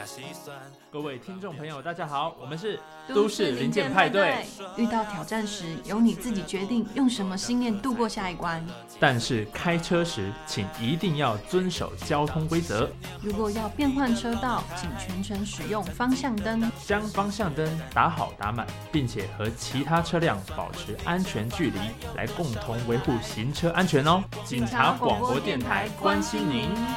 各位听众朋友，大家好，我们是都市零件派对。 遇到挑战时，由你自己决定用什么信念度过下一关。 但是开车时，请一定要遵守交通规则。 如果要变换车道，请全程使用方向灯， 将方向灯打好打满，并且和其他车辆保持安全距离，来共同维护行车安全哦。警察广播电台关心您。